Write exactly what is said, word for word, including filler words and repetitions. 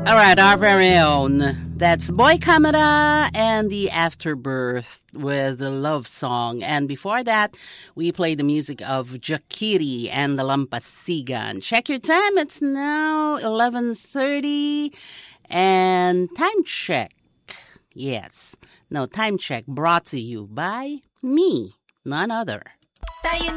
All right, our very own. That's Boy Camera and the Afterbirth with the love song. And before that, we played the music of Jakiri and the Lampasigan. Check your time. It's now eleven thirty. And time check. Yes. No, time check brought to you by me, none other. Tayo